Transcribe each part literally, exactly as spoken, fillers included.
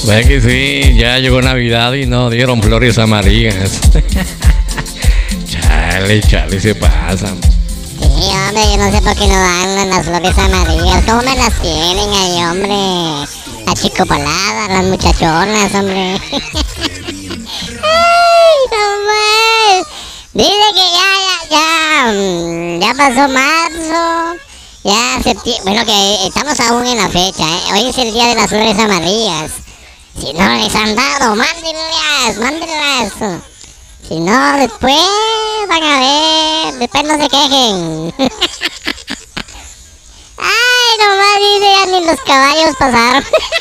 Ve que sí, ya llegó Navidad y no dieron flores amarillas. Chale, chale, se pasan. Sí, hombre, yo no sé por qué no dan las flores amarillas. ¿Cómo me las tienen ahí, hombre? Achicopaladas, las muchachonas, hombre. ¡Ay, no más! Dice que ya, ya, ya, mm, ya pasó marzo, ya septiembre, bueno que estamos aún en la fecha, ¿eh? Hoy es el día de las flores amarillas. Si no les han dado, mándenlas, mándenlas. Si no, después van a ver, después no se quejen. Ay, nomás dice, ya ni los caballos pasaron.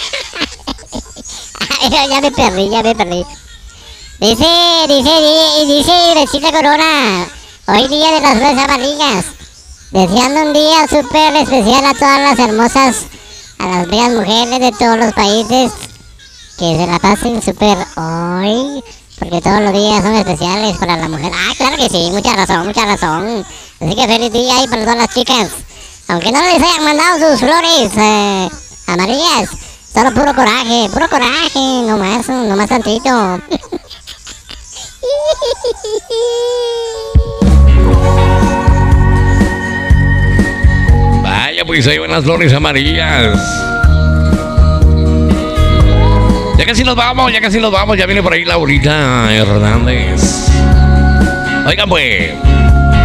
Ay, ya me perdí, ya me perdí. Dice, dice, y dice Irecita Corona, hoy día de las flores amarillas, deseando un día súper especial a todas las hermosas, a las bellas mujeres de todos los países, que se la pasen súper hoy, porque todos los días son especiales para la mujer. Ah, claro que sí, mucha razón, mucha razón. Así que feliz día ahí para todas las chicas, aunque no les hayan mandado sus flores eh, amarillas, solo puro coraje, puro coraje, nomás, nomás tantito. Vaya, pues ahí van las flores amarillas. Ya casi nos vamos, ya casi nos vamos. Ya viene por ahí Laurita Hernández. Oigan, pues.